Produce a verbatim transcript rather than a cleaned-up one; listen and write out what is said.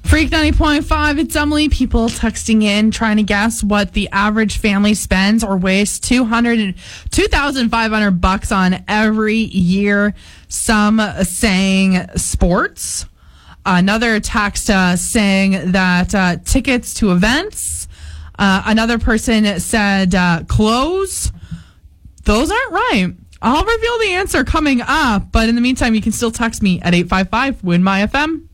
Freak ninety point five, it's Emily. People texting in trying to guess what the average family spends or wastes two hundred, two thousand five hundred bucks on every year. Some saying sports. Another text uh, saying that uh, tickets to events. Uh, another person said uh, clothes. Those aren't right. I'll reveal the answer coming up, but in the meantime, you can still text me at eight five five, W I N M Y F M.